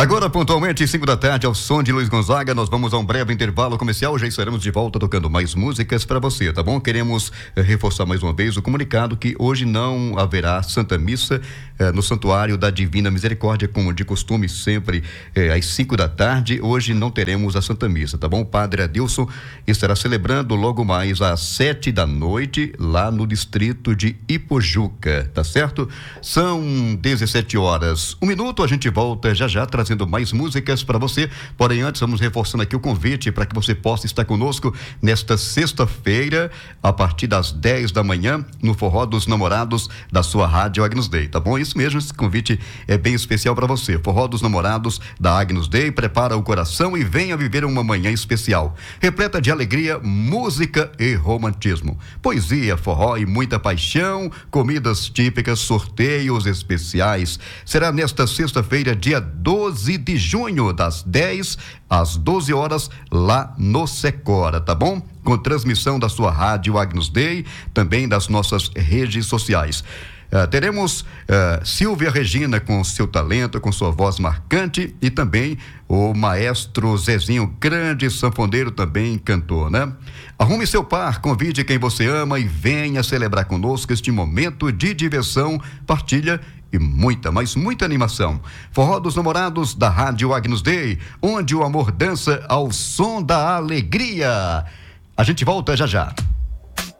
Agora, pontualmente, 5 da tarde, ao som de Luiz Gonzaga, nós vamos a um breve intervalo comercial. Já estaremos de volta tocando mais músicas para você, tá bom? Queremos reforçar mais uma vez o comunicado que hoje não haverá Santa Missa no Santuário da Divina Misericórdia, como de costume, sempre às 5 da tarde. Hoje não teremos a Santa Missa, tá bom? O padre Adilson estará celebrando logo mais às 7 da noite, lá no distrito de Ipojuca, tá certo? São 17 horas, 1 minuto, a gente volta já trazendo mais músicas para você. Porém, antes vamos reforçando aqui o convite para que você possa estar conosco nesta sexta-feira, a partir das 10 da manhã, no Forró dos Namorados da sua rádio Agnus Dei, tá bom? Isso mesmo, esse convite é bem especial para você. Forró dos Namorados da Agnus Dei, prepara o coração e venha viver uma manhã especial, repleta de alegria, música e romantismo, poesia, forró e muita paixão, comidas típicas, sorteios especiais. Será nesta sexta-feira, dia 12 de junho, das 10 às 12 horas, lá no Secora, tá bom? Com transmissão da sua rádio Agnus Dei, também das nossas redes sociais. Teremos Silvia Regina com seu talento, com sua voz marcante, e também o maestro Zezinho, grande sanfoneiro, também cantor, né? Arrume seu par, convide quem você ama e venha celebrar conosco este momento de diversão, partilha e muita, mas muita animação. Forró dos Namorados da rádio Agnus Dei, onde o amor dança ao som da alegria. A gente volta já.